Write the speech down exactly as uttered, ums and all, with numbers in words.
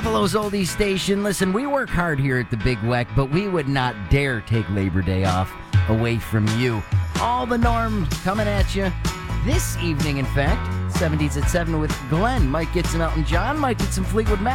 Buffalo's oldie station. Listen, we work hard here at the Big Weck, but we would not dare take Labor Day off away from you. All the norms coming at you this evening, in fact. seventies at seven with Glenn. Mike Gitson, Elton John. Mike get some Fleetwood Mac.